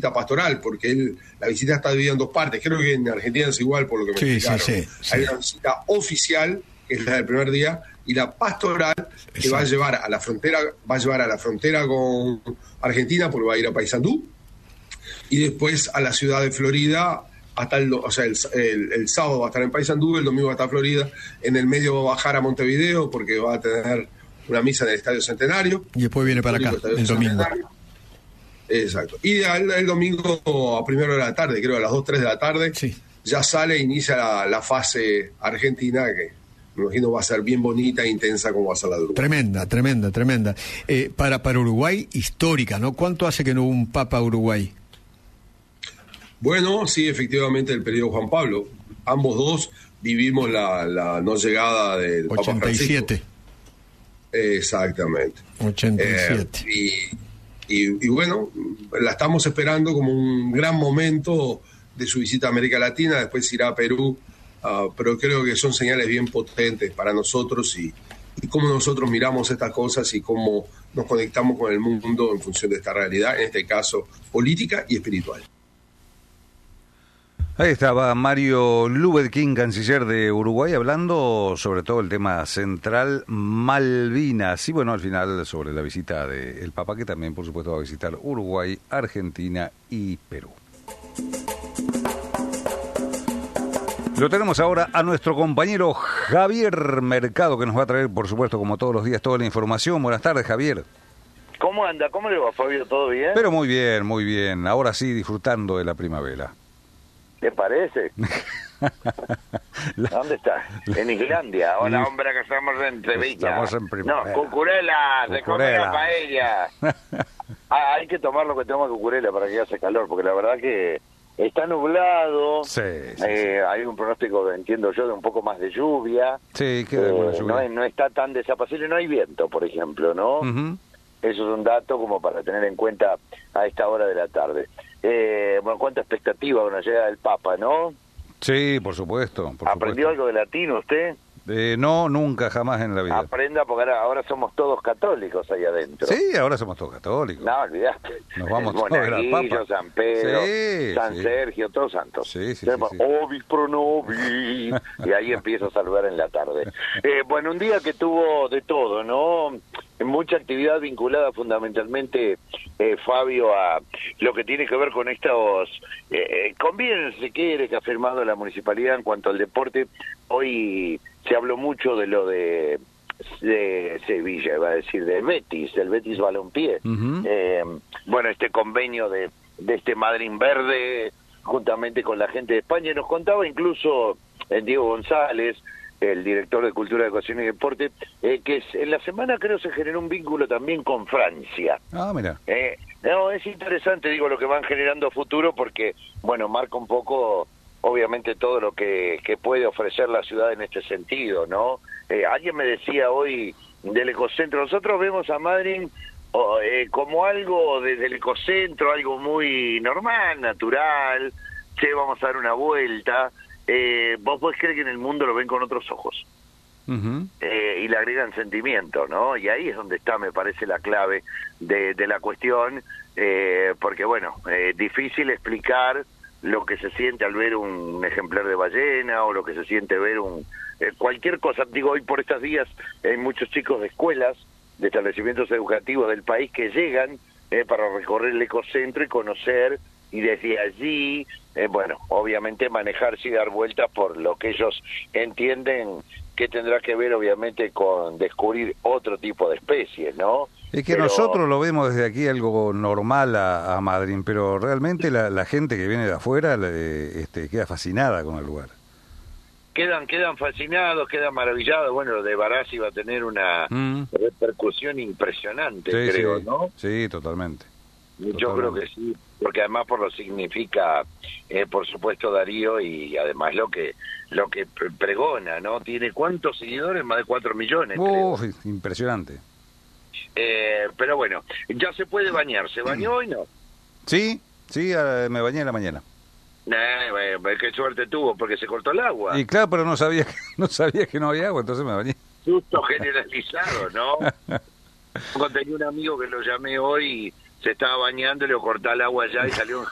pastoral, porque la visita está dividida en dos partes. Creo que en Argentina es igual, por lo que me explicaron. Sí. Hay una visita oficial, que es la del primer día, y la pastoral, que va a llevar a la frontera con Argentina, porque va a ir a Paysandú, y después a la ciudad de Florida, hasta el sábado va a estar en Paysandú, el domingo va a estar en Florida, en el medio va a bajar a Montevideo, porque va a tener una misa en el Estadio Centenario. Y después viene para acá, el domingo. Exacto. Y el domingo a primera hora de la tarde, creo a las 2, 3 de la tarde, ya sale e inicia la fase argentina, que me imagino va a ser bien bonita e intensa como va a ser la de Uruguay. Tremenda. Para Uruguay, histórica, ¿no? ¿Cuánto hace que no hubo un Papa Uruguay? Bueno, sí, efectivamente, el periodo Juan Pablo. Ambos dos vivimos la no llegada del 87. Papa Francisco. Exactamente. 87. Y bueno, la estamos esperando como un gran momento de su visita a América Latina, después irá a Perú, pero creo que son señales bien potentes para nosotros y cómo nosotros miramos estas cosas y cómo nos conectamos con el mundo en función de esta realidad, en este caso política y espiritual. Ahí estaba Mario Lubetkin, canciller de Uruguay, hablando sobre todo el tema central Malvinas. Y bueno, al final sobre la visita del Papa, que también por supuesto va a visitar Uruguay, Argentina y Perú. Lo tenemos ahora a nuestro compañero Javier Mercado, que nos va a traer, por supuesto, como todos los días, toda la información. Buenas tardes, Javier. ¿Cómo anda? ¿Cómo le va, Fabio? ¿Todo bien? Pero muy bien. Ahora sí, disfrutando de la primavera. ¿Te parece? ¿Dónde está? En Islandia. Hola, hombre, que estamos en Sevilla. Estamos en primavera. No, Cucurella, se come la paella. Hay que tomar lo que toma Cucurella para que hace calor, porque la verdad que está nublado. Sí. Hay un pronóstico, entiendo yo, de un poco más de lluvia. Sí, queda buena lluvia. No está tan desapacible, no hay viento, por ejemplo, ¿no? Uh-huh. Eso es un dato como para tener en cuenta a esta hora de la tarde. Bueno, cuánta expectativa con la llegada del Papa, ¿no? Sí, por supuesto. ¿Aprendió algo de latino usted? No, nunca, jamás en la vida. Aprenda, porque ahora somos todos católicos ahí adentro. Sí, ahora somos todos católicos. No, olvidaste. Nos vamos todos a ver al Papa. San Pedro, San Sergio, todos santos. Sí. Ovis pro nobis. Y ahí empiezo a saludar en la tarde. Bueno, un día que tuvo de todo, ¿no? Mucha actividad vinculada fundamentalmente, Fabio, a lo que tiene que ver con estos convenios, si quiere, que ha firmado la municipalidad en cuanto al deporte. Hoy se habló mucho de lo de Sevilla, iba a decir, del Betis Balompié. Uh-huh. Bueno, este convenio de este Madryn Verde, juntamente con la gente de España, y nos contaba incluso Diego González, el director de Cultura, Educación y Deporte, que en la semana creo se generó un vínculo también con Francia. Ah, mira. No, es interesante, digo, lo que van generando a futuro, porque, bueno, marca un poco, obviamente, todo lo que puede ofrecer la ciudad en este sentido, ¿no? Alguien me decía hoy del ecocentro, nosotros vemos a Madryn como algo desde el ecocentro, algo muy normal, natural, vamos a dar una vuelta. Vos podés creer que en el mundo lo ven con otros ojos. Uh-huh. Y le agregan sentimiento, ¿no? Y ahí es donde está, me parece, la clave de la cuestión, porque, bueno, difícil explicar lo que se siente al ver un ejemplar de ballena o lo que se siente ver cualquier cosa. Digo, hoy por estos días hay muchos chicos de escuelas, de establecimientos educativos del país que llegan para recorrer el ecocentro y conocer, y desde allí, bueno, obviamente manejarse y dar vueltas por lo que ellos entienden que tendrá que ver, obviamente, con descubrir otro tipo de especies, ¿no? Es que nosotros lo vemos desde aquí algo normal a Madryn, pero realmente la gente que viene de afuera queda fascinada con el lugar. Quedan fascinados, quedan maravillados. Bueno, lo de Barassi va a tener una repercusión impresionante, creo, sí, ¿no? Sí, totalmente. Yo creo que sí, porque además por lo significa, por supuesto, Darío, y además lo que pregona, ¿no? Tiene ¿cuántos seguidores? Más de 4 millones, creo. Impresionante. Pero bueno, ya se puede bañar. ¿Se bañó hoy, no? Sí, me bañé en la mañana. Qué suerte tuvo, porque se cortó el agua. Y claro, pero no sabía que no había agua, entonces me bañé. Susto generalizado, ¿no? Tenía un amigo que lo llamé hoy y se estaba bañando, le cortó el agua allá y salió un